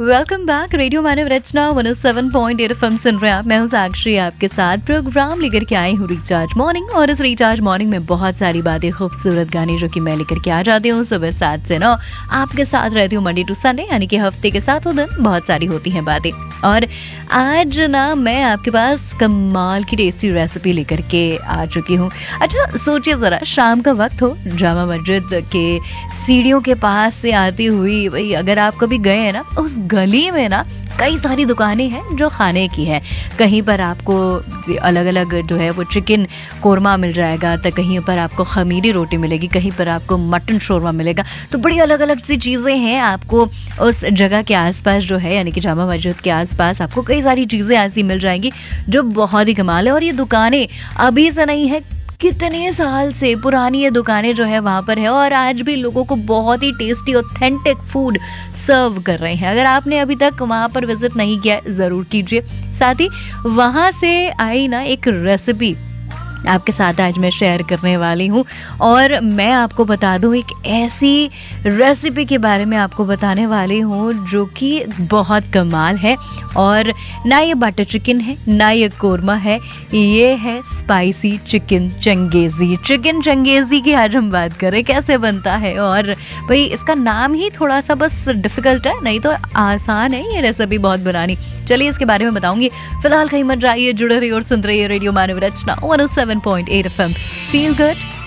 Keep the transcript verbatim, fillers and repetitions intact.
Welcome back. Radio मानव रचना one O seven point eight F M सुन रहे हैं आप। मैं हूं साक्षी, आपके साथ प्रोग्राम लेकर के आई हूं रिचार्ज मॉर्निंग। और इस रिचार्ज मॉर्निंग में बहुत सारी बातें, खूबसूरत गाने जो कि मैं लेकर के आ जाती हूँ सुबह सात से नौ। आपके साथ रहती हूँ मंडे टू संडे, यानी कि हफ्ते के सातों दिन बहुत सारी होती हैं बातें। और आज ना मैं आपके पास कमाल की टेस्टी रेसिपी लेकर के आ चुकी हूँ। अच्छा सोचिए ज़रा, शाम का वक्त हो, जामा मस्जिद के सीढ़ियों के पास से आती हुई, भाई अगर आप कभी गए हैं ना, उस गली में ना कई सारी दुकानें हैं जो खाने की हैं। कहीं पर आपको अलग अलग जो है वो चिकन कोरमा मिल जाएगा, तो कहीं पर आपको खमीरी रोटी मिलेगी, कहीं पर आपको मटन शोरमा मिलेगा। तो बड़ी अलग अलग सी चीज़ें हैं। आपको उस जगह के आसपास जो है, यानी कि जामा मस्जिद के आसपास आपको कई सारी चीज़ें ऐसी मिल जाएंगी जो बहुत ही कमाल है। और ये दुकानें अभी से नहीं है, कितने साल से पुरानी ये दुकानें जो है वहाँ पर है, और आज भी लोगों को बहुत ही टेस्टी ऑथेंटिक फूड सर्व कर रहे हैं। अगर आपने अभी तक वहाँ पर विजिट नहीं किया है, ज़रूर कीजिए। साथ ही वहाँ से आई ना एक रेसिपी आपके साथ आज मैं शेयर करने वाली हूँ। और मैं आपको बता दूँ, एक ऐसी रेसिपी के बारे में आपको बताने वाली हूँ जो कि बहुत कमाल है। और ना ये बटर चिकन है, ना ये कोरमा है, ये है spicy chicken Changezi. Chicken Changezi की आज हम बात करें, कैसे बनता है। और भाई इसका नाम ही थोड़ा सा बस डिफ़िकल्ट है, नहीं तो आसान है ये रेसिपी बहुत बनानी। चलिए इसके बारे में बताऊंगी। फिलहाल कहीं मत जाइए, जुड़े रहिए और सुन रहिए रेडियो मानव रचना one O seven point eight F M. Feel good.